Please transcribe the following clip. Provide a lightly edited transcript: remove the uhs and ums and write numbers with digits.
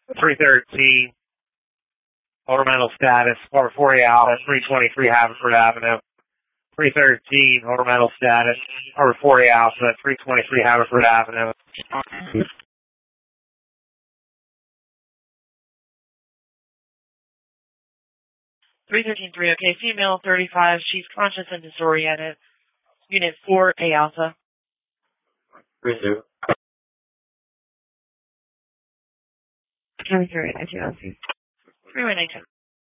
313, ornamental status, over 40 Alpha, 323 Haverford Avenue. 313, ornamental status, over 40 Alpha, 323 Haverford Avenue. 313-3, okay, female, 35, she's conscious and disoriented. Unit 4A Alpha. 3-2. County 3, 319.